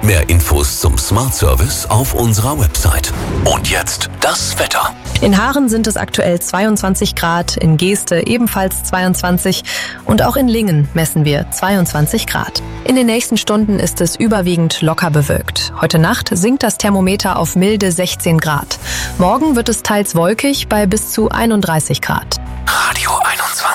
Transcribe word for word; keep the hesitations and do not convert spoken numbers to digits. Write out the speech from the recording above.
Mehr Infos zum Smart Service auf unserer Website. Und jetzt das Wetter. In Haaren sind es aktuell zweiundzwanzig Grad, in Geeste ebenfalls zweiundzwanzig und auch in Lingen messen wir zweiundzwanzig Grad. In den nächsten Stunden ist es überwiegend locker bewölkt. Heute Nacht sinkt das Thermometer auf milde sechzehn Grad. Morgen wird es teils wolkig bei bis zu einunddreißig Grad. Radio